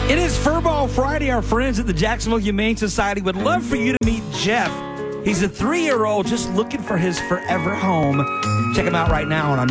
It is Furball Friday. Our friends at the Jacksonville Humane Society would love for you to meet Jeff. He's a 3-year-old just looking for his forever home. Check him out right now on